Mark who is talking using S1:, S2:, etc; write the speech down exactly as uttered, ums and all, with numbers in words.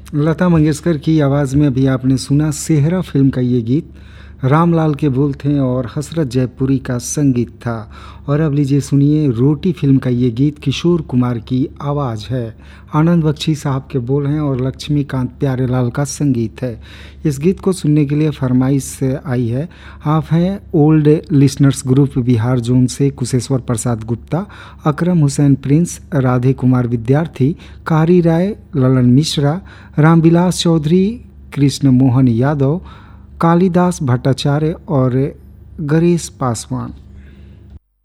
S1: लता मंगेशकर की आवाज़ में अभी आपने सुना सेहरा फिल्म का ये गीत। रामलाल के बोल थे और हसरत जयपुरी का संगीत था। और अब लीजिए सुनिए रोटी फिल्म का ये गीत, किशोर कुमार की आवाज़ है, आनंद बख्शी साहब के बोल हैं और लक्ष्मीकांत प्यारेलाल का संगीत है। इस गीत को सुनने के लिए फरमाइश आई है। आप हैं old listeners group Bihar zone से कुशेश्वर प्रसाद गुप्ता, अकरम हुसैन प्रिंस, राधे कुमार विद्यार्थी, कारी राय, ललन मिश्रा, रामविलास चौधरी, कृष्ण मोहन यादव, कालिदास भट्टाचार्य और गणेश पासवान।